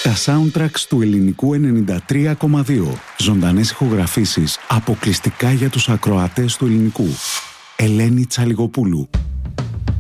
Τα soundtracks του ελληνικού 93,2. Ζωντανές ηχογραφήσεις αποκλειστικά για τους ακροατές του ελληνικού. Ελένη Τσαλιγοπούλου.